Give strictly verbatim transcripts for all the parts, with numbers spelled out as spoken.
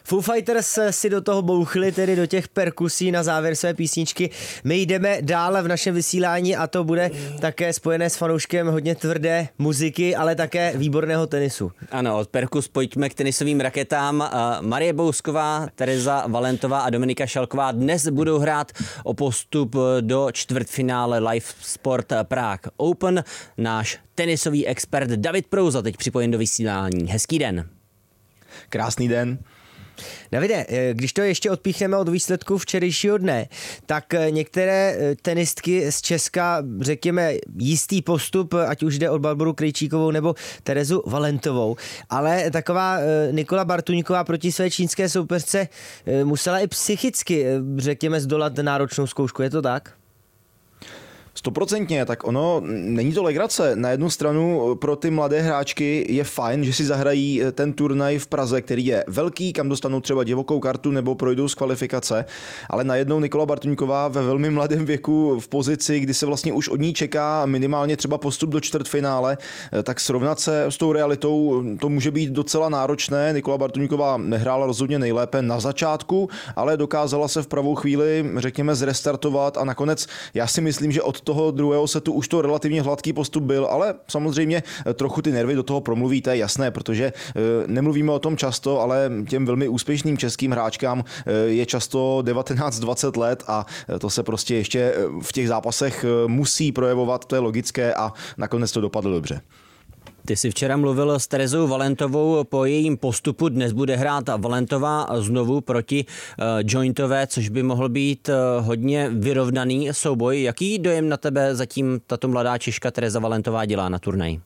Foo Fighters si do toho bouchli, tedy do těch perkusí na závěr své písničky. My jdeme dále v našem vysílání a to bude také spojené s fanouškem hodně tvrdé muziky, ale také výborného tenisu. Ano, od perkus pojďme k tenisovým raketám. Marie Bousková, Tereza Valentová a Dominika Šalková dnes budou hrát o postup do čtvrtfinále Live Sport Prague Open. Náš tenisový expert David Prouza teď připojen do vysílání. Hezký den. Krásný den. Davide, když to ještě odpíchneme od výsledku včerejšího dne, tak některé tenistky z Česka, řekněme, jistý postup, ať už jde o Barboru Krejčíkovou nebo Terezu Valentovou, ale taková Nikola Bartuňková proti své čínské soupeřce musela i psychicky, řekněme, zdolat náročnou zkoušku, je to tak? Stoprocentně, tak ono, není to legrace. Na jednu stranu pro ty mladé hráčky je fajn, že si zahrají ten turnaj v Praze, který je velký, kam dostanou třeba divokou kartu nebo projdou z kvalifikace, ale najednou Nikola Bartuňková ve velmi mladém věku v pozici, kdy se vlastně už od ní čeká minimálně třeba postup do čtvrtfinále, tak srovnat se s tou realitou, to může být docela náročné. Nikola Bartuňková nehrála rozhodně nejlépe na začátku, ale dokázala se v pravou chvíli, řekněme, zrestartovat a nakonec já si myslím, že od toho druhého setu už to relativně hladký postup byl, ale samozřejmě trochu ty nervy do toho promluví, to je jasné, protože nemluvíme o tom často, ale těm velmi úspěšným českým hráčkám je často devatenáct dvacet let a to se prostě ještě v těch zápasech musí projevovat, to je logické a nakonec to dopadlo dobře. Ty jsi včera mluvil s Terezou Valentovou po jejím postupu. Dnes bude hrát Valentová znovu proti uh, Jointové, což by mohl být uh, hodně vyrovnaný souboj. Jaký dojem na tebe zatím tato mladá Češka Tereza Valentová dělá na turnaji?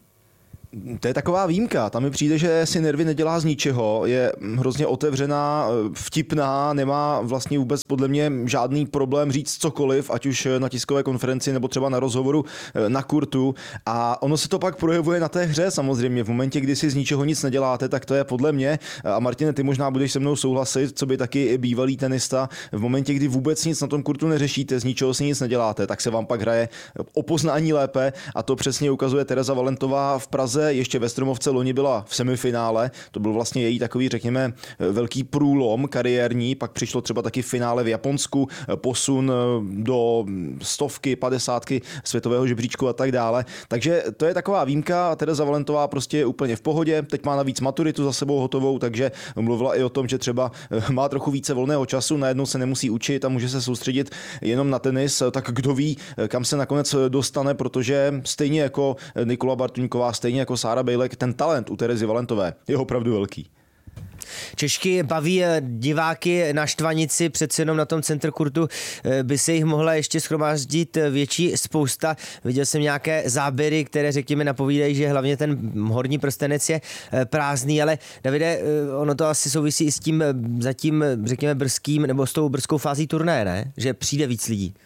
To je taková výjimka, tam mi přijde, že si nervy nedělá z ničeho, je hrozně otevřená, vtipná, nemá vlastně vůbec podle mě žádný problém říct cokoliv, ať už na tiskové konferenci nebo třeba na rozhovoru na kurtu a ono se to pak projevuje na té hře samozřejmě, v momentě, kdy si z ničeho nic neděláte, tak to je podle mě, a Martine, ty možná budeš se mnou souhlasit, co by taky bývalý tenista, v momentě, kdy vůbec nic na tom kurtu neřešíte, z ničeho si nic neděláte, tak se vám pak hraje o poznání lépe a to přesně ukazuje Tereza Valentová v Praze. Ještě ve Stromovce loni byla v semifinále, to byl vlastně její takový, řekněme, velký průlom kariérní, pak přišlo třeba taky finále v Japonsku, posun do stovky, padesátky světového žebříčku a tak dále. Takže to je taková výjimka a Tereza Valentová prostě je úplně v pohodě, teď má navíc maturitu za sebou hotovou, takže mluvila i o tom, že třeba má trochu více volného času, najednou se nemusí učit a může se soustředit jenom na tenis, tak kdo ví, kam se nakonec dostane, protože stejně jako Nikola Bartuňková, stejně jako Sára Bejlek, ten talent u Terezy Valentové je opravdu velký. Češky baví diváky na Štvanici, přece jenom na tom centru kurtu by se jich mohla ještě shromáždit větší spousta. Viděl jsem nějaké záběry, které řekněme napovídají, že hlavně ten horní prstenec je prázdný, ale Davide, ono to asi souvisí i s tím zatím, řekněme, brzkým nebo s tou brzkou fází turnaje, ne? Že přijde víc lidí.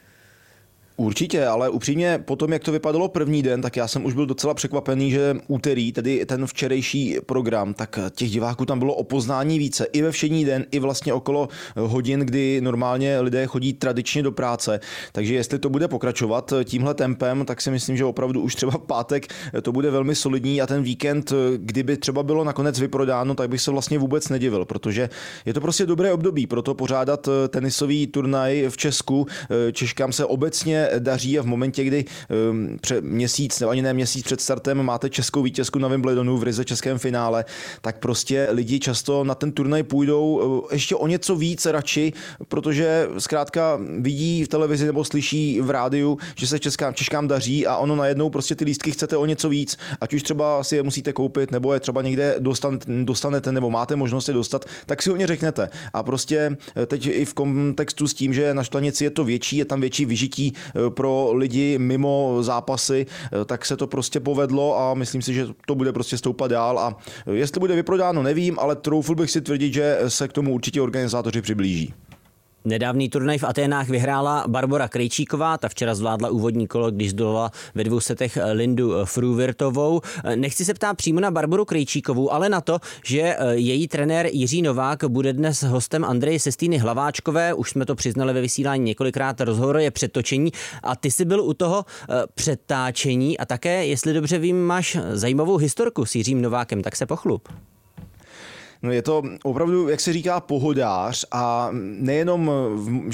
Určitě, ale upřímně potom, jak to vypadalo první den, tak já jsem už byl docela překvapený, že úterý, tedy ten včerejší program, tak těch diváků tam bylo o poznání více. I ve všední den, i vlastně okolo hodin, kdy normálně lidé chodí tradičně do práce. Takže jestli to bude pokračovat tímhle tempem, tak si myslím, že opravdu už třeba v pátek to bude velmi solidní a ten víkend, kdyby třeba bylo nakonec vyprodáno, tak bych se vlastně vůbec nedivil, protože je to prostě dobré období pro to pořádat tenisový turnaj v Česku. Češkám se obecně daří a v momentě, kdy um, před měsíc, nebo ani ne měsíc před startem máte českou vítězku na Wimbledonu v ryze českém finále, tak prostě lidi často na ten turnaj půjdou uh, ještě o něco víc radši, protože zkrátka vidí v televizi nebo slyší v rádiu, že se českám, Češkám daří a ono najednou prostě ty lístky chcete o něco víc, ať už třeba si je musíte koupit, nebo je třeba někde dostan, dostanete, nebo máte možnost je dostat, tak si o ně řeknete. A prostě teď i v kontextu s tím, že na Štvanici je to větší, je tam větší vyžití pro lidi mimo zápasy, tak se to prostě povedlo a myslím si, že to bude prostě stoupat dál a jestli bude vyprodáno, nevím, ale troufl bych si tvrdit, že se k tomu určitě organizátoři přiblíží. Nedávný turnaj v Aténách vyhrála Barbora Krejčíková, ta včera zvládla úvodní kolo, když zdolala ve dvou setech Lindu Fruvirtovou. Nechci se ptát přímo na Barboru Krejčíkovou, ale na to, že její trenér Jiří Novák bude dnes hostem Andreje Sestýny Hlaváčkové. Už jsme to přiznali ve vysílání několikrát, rozhovor je předtočení a ty jsi byl u toho předtáčení a také, jestli dobře vím, máš zajímavou historku s Jiřím Novákem, tak se pochlup. No je to opravdu, jak se říká, pohodář a nejenom, v,